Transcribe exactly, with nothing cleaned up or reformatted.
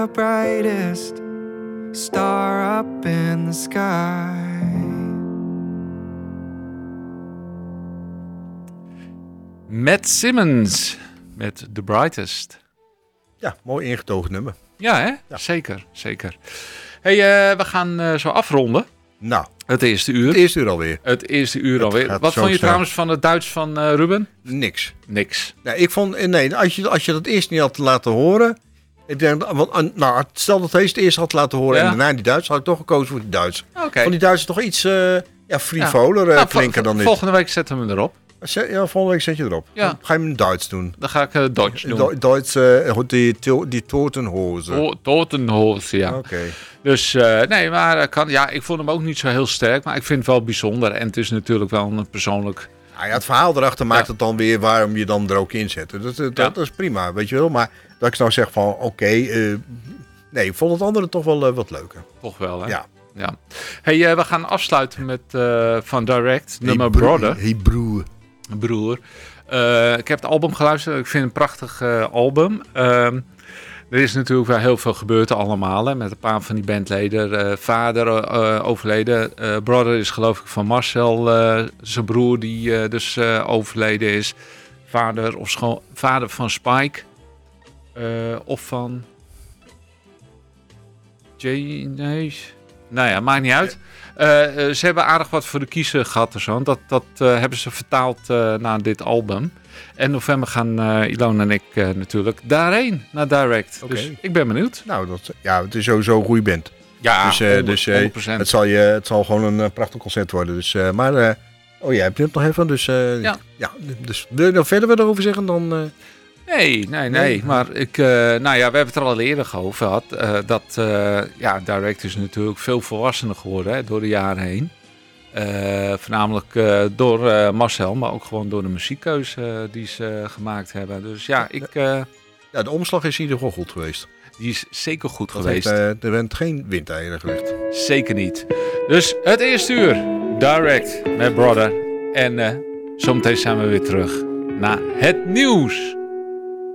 The brightest star up in the sky. Matt Simmons met The Brightest. Ja, mooi ingetogen nummer. Ja, hè? Ja. Zeker, zeker. Hey, uh, we gaan uh, zo afronden. Nou, het eerste uur. Het eerste uur alweer. Het eerste uur het alweer. Wat vond je snel. trouwens van het Duits van uh, Ruben? Niks. Niks. Nee, ik vond, nee, als je, als je dat eerst niet had laten horen. Ik denk, want, nou, stel dat hij het eerst had laten horen ja. en daarna die Duits, had ik toch gekozen voor die Duits. Okay. Vond die Duits toch iets uh, ja, frivoler ja. uh, nou, klinken vo- dan dit. Volgende week zetten we hem erop. Ja, volgende week zet je erop. Ja. Dan ga je hem in Duits doen. Dan ga ik uh, Duits doen. Du- Duits, uh, die, die Totenhose. To- Totenhose, ja. Oké. Okay. Dus, uh, nee, maar kan, ja, ik vond hem ook niet zo heel sterk, maar ik vind het wel bijzonder. En het is natuurlijk wel een persoonlijk... Nou ja, het verhaal erachter maakt ja. het dan weer waarom je dan er ook in zet. Dat, dat, ja. dat is prima, weet je wel. Maar dat ik nou zeg van, oké... Okay, uh, nee, ik vond het andere toch wel uh, wat leuker. Toch wel, hè? Ja. ja. Hey, uh, we gaan afsluiten met uh, van Direct, hey, nummer bro- Brother. Hey broer. Broer. Uh, ik heb het album geluisterd. Ik vind het een prachtig uh, album. Uh, er is natuurlijk wel heel veel gebeurd allemaal. Hè, met een paar van die bandleden. Uh, vader uh, overleden. Uh, brother is geloof ik van Marcel. Uh, zijn broer die uh, dus uh, overleden is. Vader, of scho- vader van Spike. Uh, of van... Jay... Nee... Nou ja, maakt niet uit. Uh, uh, ze hebben aardig wat voor de kiezer gehad en zo. Dat, dat uh, hebben ze vertaald uh, naar dit album. En november gaan uh, Ilona en ik uh, natuurlijk daarheen, naar Direct. Okay. Dus ik ben benieuwd. Nou, dat, ja, het is sowieso een goede band. Ja, dus, uh, honderd, dus uh, honderd procent. Het, zal je, het zal gewoon een uh, prachtig concert worden. Dus, uh, maar, uh, oh jij hebt het nog even. Dus, uh, ja. ja, dus wil je nog verder wat erover zeggen dan... Uh, Nee, nee, nee. Maar ik, uh, nou ja, we hebben het er al eerder over gehad. Uh, dat, uh, ja, Direct is natuurlijk veel volwassener geworden hè, door de jaren heen. Uh, voornamelijk uh, door uh, Marcel, maar ook gewoon door de muziekkeuze uh, die ze uh, gemaakt hebben. Dus ja, ik... Uh, ja, de omslag is in ieder geval goed geweest. Die is zeker goed dat geweest. Heeft, uh, er bent geen windeieren gelegd. Zeker niet. Dus het eerste uur, Direct met Brother. En uh, zometeen zijn we weer terug naar het nieuws.